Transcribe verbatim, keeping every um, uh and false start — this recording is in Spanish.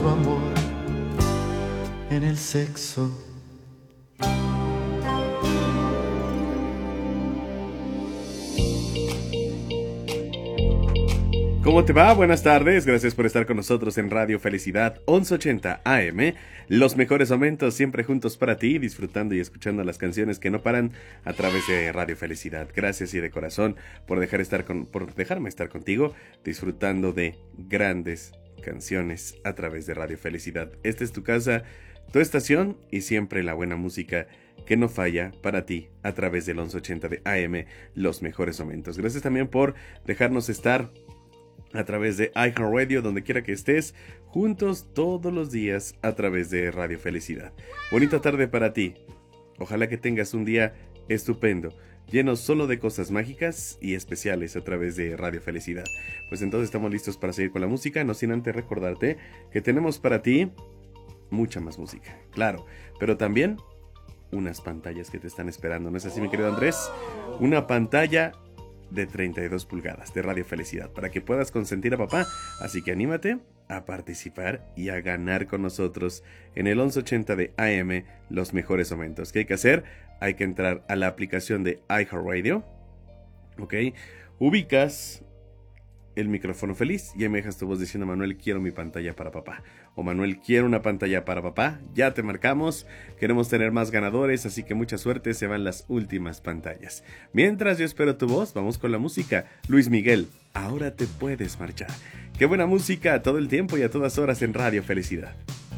nuestro amor en el sexo. ¿Cómo te va? Buenas tardes, gracias por estar con nosotros en Radio Felicidad once ochenta A M. Los mejores momentos siempre juntos para ti, disfrutando y escuchando las canciones que no paran a través de Radio Felicidad. Gracias y de corazón por dejar estar con, por dejarme estar contigo, disfrutando de grandes canciones a través de Radio Felicidad. Esta es tu casa, tu estación y siempre la buena música que no falla para ti a través del once ochenta de A M, los mejores momentos. Gracias también por dejarnos estar a través de iHeartRadio, donde quiera que estés, juntos todos los días a través de Radio Felicidad. Bonita tarde para ti. Ojalá que tengas un día estupendo, lleno solo de cosas mágicas y especiales a través de Radio Felicidad. Pues entonces estamos listos para seguir con la música, no sin antes recordarte que tenemos para ti mucha más música, claro, pero también unas pantallas que te están esperando. ¿No es así, mi querido Andrés? Una pantalla de treinta y dos pulgadas de Radio Felicidad para que puedas consentir a papá, así que anímate a participar y a ganar con nosotros en el once ochenta de A M los mejores momentos. ¿Qué hay que hacer? Hay que entrar a la aplicación de iHeartRadio, ok, ubicas el micrófono feliz y ahí me dejas tu voz diciendo: Manuel, quiero mi pantalla para papá, o Manuel, quiero una pantalla para papá. Ya te marcamos, queremos tener más ganadores, así que mucha suerte, se van las últimas pantallas. Mientras yo espero tu voz, vamos con la música. Luis Miguel, ahora te puedes marchar. Qué buena música todo el tiempo y a todas horas en Radio Felicidad.